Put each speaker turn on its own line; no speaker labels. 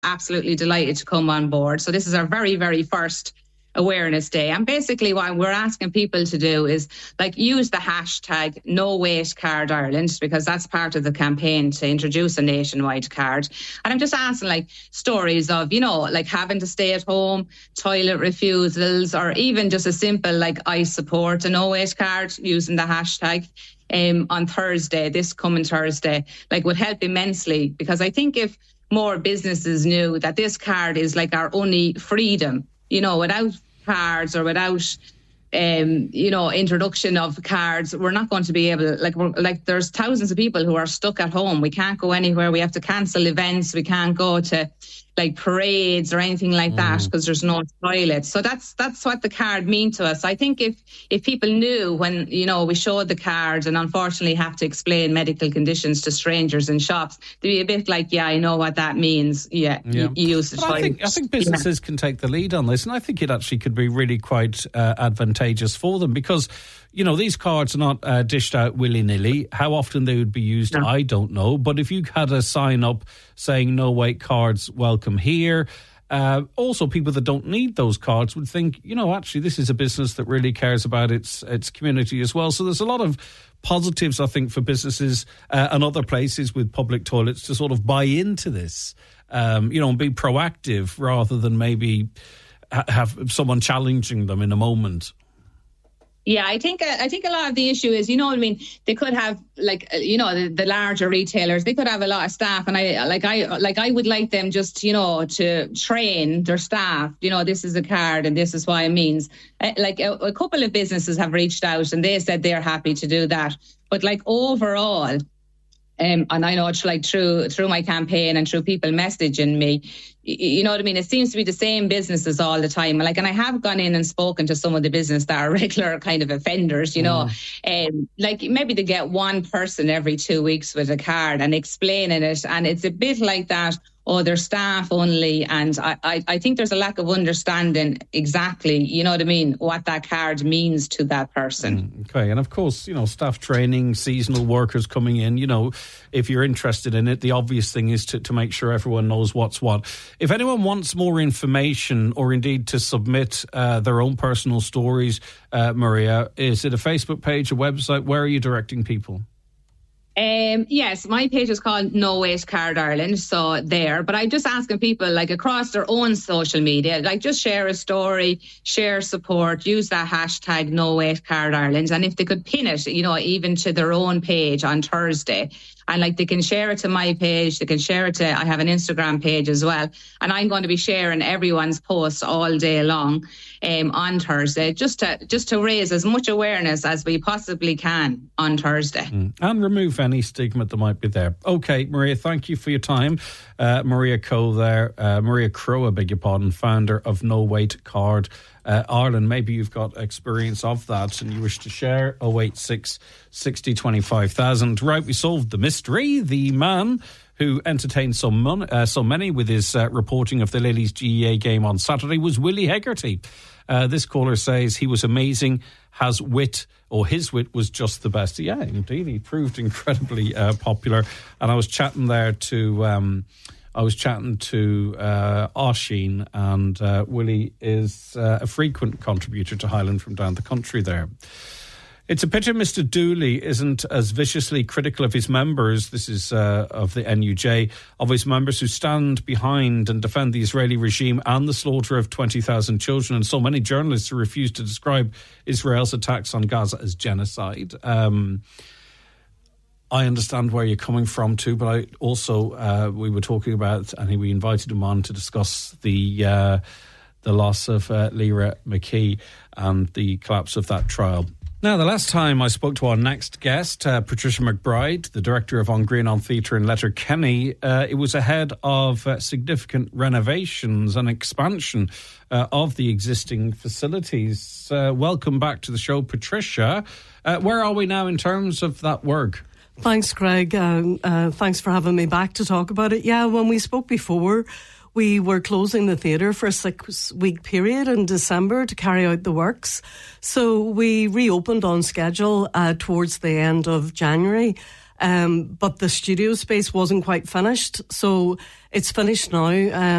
absolutely delighted to come on board. So this is our very, very first Awareness Day. And basically what we're asking people to do is use the hashtag No Wait Card Ireland, because that's part of the campaign to introduce a nationwide card. And I'm just asking stories of, having to stay at home, toilet refusals, or even just a simple I support a No Wait card using the hashtag. On Thursday, this coming Thursday, would help immensely, because I think if more businesses knew that this card is our only freedom, without cards or without, introduction of cards, we're not going to be able, there's thousands of people who are stuck at home. We can't go anywhere. We have to cancel events. We can't go to parades or anything like that because there's no toilets. So that's what the card means to us. I think if people knew when, we showed the card and unfortunately have to explain medical conditions to strangers in shops, they'd be a bit I know what that means. You use the toilet.
I think businesses can take the lead on this, and I think it actually could be really quite advantageous for them, because these cards are not dished out willy-nilly. How often they would be used, I don't know. But if you had a sign up saying no wait cards, welcome here, also people that don't need those cards would think, actually this is a business that really cares about its community as well. So there's a lot of positives, I think, for businesses and other places with public toilets to sort of buy into this, and be proactive rather than maybe have someone challenging them in a moment.
Yeah, I think a lot of the issue is, they could have the larger retailers, they could have a lot of staff, and I would like them just, to train their staff, this is a card and this is what it means. A couple of businesses have reached out and they said they're happy to do that. But overall, and I know it's through my campaign and through people messaging me, it seems to be the same businesses all the time. And I have gone in and spoken to some of the business that are regular kind of offenders, maybe they get one person every 2 weeks with a card and explaining it. And it's a bit like that. They're staff only. And I think there's a lack of understanding exactly, what that card means to that person.
Okay. And of course, staff training, seasonal workers coming in, if you're interested in it, the obvious thing is to make sure everyone knows what's what. If anyone wants more information or indeed to submit their own personal stories, Maria, is it a Facebook page, a website? Where are you directing people?
Yes, my page is called No Wait Card Ireland, so there. But I'm just asking people across their own social media, just share a story, share support, use that hashtag No Wait Card Ireland, and if they could pin it, even to their own page on Thursday. And they can share it to my page, they can share it to, I have an Instagram page as well, and I'm going to be sharing everyone's posts all day long on Thursday, just to raise as much awareness as we possibly can on Thursday.
And remove any stigma that might be there. Okay, Maria, thank you for your time. Maria Crowe there, Maria Crowe, I beg your pardon, founder of No Wait Card Ireland. Maybe you've got experience of that and you wish to share. 086 60 25,000. Right, we solved the mystery. The man who entertained so many with his reporting of the Ladies GEA game on Saturday was Willie Hegarty. This caller says he was amazing, has wit, or his wit was just the best. Yeah, indeed, he proved incredibly popular. And I was chatting there to Oisín, and Willie is a frequent contributor to Highland from down the country there. It's a pity Mr. Dooley isn't as viciously critical of his members, this is of the NUJ, of his members who stand behind and defend the Israeli regime and the slaughter of 20,000 children, and so many journalists who refuse to describe Israel's attacks on Gaza as genocide. I understand where you're coming from too, but I also, we were talking about, and we invited him on to discuss the loss of Lyra McKee and the collapse of that trial. Now, the last time I spoke to our next guest, Patricia McBride, the director of On Green on Theatre in Letterkenny, it was ahead of significant renovations and expansion of the existing facilities. Welcome back to the show, Patricia. Where are we now in terms of that work?
Thanks, Greg. Thanks for having me back to talk about it. Yeah, when we spoke before, we were closing the theatre for a 6-week period in December to carry out the works. So we reopened on schedule towards the end of January. But the studio space wasn't quite finished. So it's finished now.